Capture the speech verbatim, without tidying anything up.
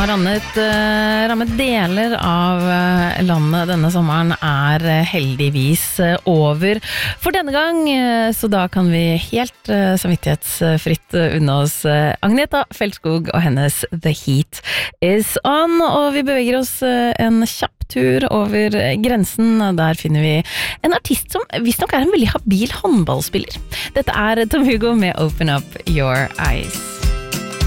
har rammet, uh, rammet deler av uh, landet denne sommeren er uh, heldigvis uh, over for denne gang, uh, så da kan vi helt uh, samvittighetsfritt uh, unna oss uh, Agneta Feltskog og hennes The Heat Is On, og vi beveger oss uh, en kjapp tur over grensen. Der finner vi en artist som visst nok er en veldig habil håndballspiller. Dette er Tom Hugo med Open Up Your Eyes.